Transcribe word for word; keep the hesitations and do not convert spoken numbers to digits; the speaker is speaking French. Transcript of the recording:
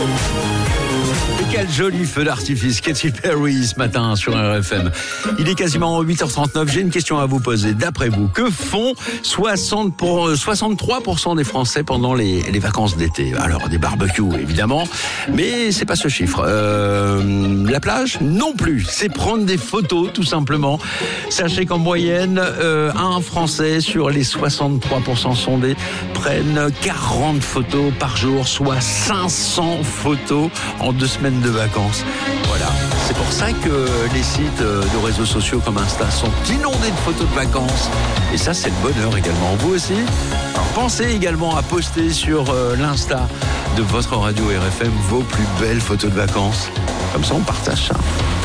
Et quel joli feu d'artifice, Katy Perry ce matin sur R F M. Il est quasiment huit heures trente-neuf, j'ai une question à vous poser. D'après vous, que font soixante pour, euh, soixante-trois pour cent des Français pendant les, les vacances d'été? Alors, des barbecues, évidemment, mais c'est pas ce chiffre. Euh, la plage? Non plus. C'est prendre des photos, tout simplement. Sachez qu'en moyenne, euh, un Français sur les soixante-trois pour cent sondés prennent quarante photos par jour, soit cinq cents photos en deux semaines de vacances. Voilà. C'est pour ça que les sites de réseaux sociaux comme Insta sont inondés de photos de vacances. Et ça, c'est le bonheur également. Vous aussi? Alors, pensez également à poster sur euh, l'Insta de votre radio R F M vos plus belles photos de vacances. Comme ça, on partage ça.